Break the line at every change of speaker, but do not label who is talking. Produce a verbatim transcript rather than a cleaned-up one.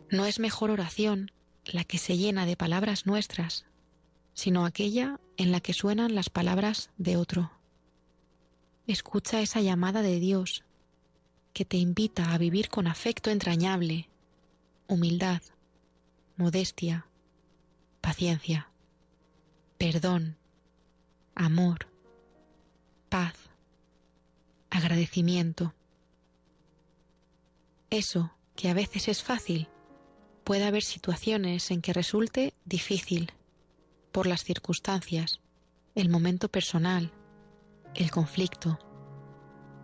No es mejor oración la que se llena de palabras nuestras, sino aquella en la que suenan las palabras de otro. Escucha esa llamada de Dios que te invita a vivir con afecto entrañable, humildad, modestia, paciencia, perdón, amor, paz, agradecimiento. Eso que a veces es fácil, puede haber situaciones en que resulte difícil, por las circunstancias, el momento personal, el conflicto.